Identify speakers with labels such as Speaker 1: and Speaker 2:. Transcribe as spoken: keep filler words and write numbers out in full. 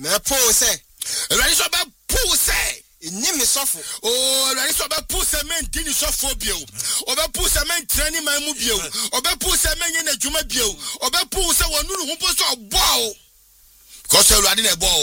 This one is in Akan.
Speaker 1: Me po say.
Speaker 2: Awurade so ba po say.
Speaker 1: Ni me sofo.
Speaker 2: Oh, awurade so ba po say men di ni sofo bio. Oba po say men trani man mu bio. Oba po say men ye na dwuma bio. Oba po say wonu hu po so obo. Because awurade na ebo.